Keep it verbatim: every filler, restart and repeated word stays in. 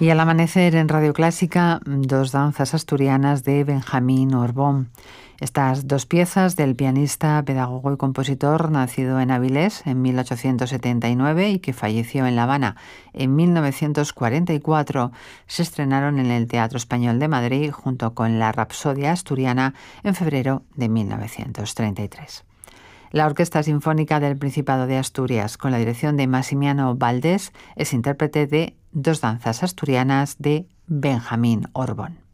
Y al amanecer en Radio Clásica, dos danzas asturianas de Benjamín Orbón. Estas dos piezas del pianista, pedagogo y compositor nacido en Avilés en mil ochocientos setenta y nueve y que falleció en La Habana en mil novecientos cuarenta y cuatro, se estrenaron en el Teatro Español de Madrid junto con la Rapsodia Asturiana en febrero de mil novecientos treinta y tres. La Orquesta Sinfónica del Principado de Asturias, con la dirección de Massimiano Valdés, es intérprete de Dos danzas asturianas de Benjamín Orbón.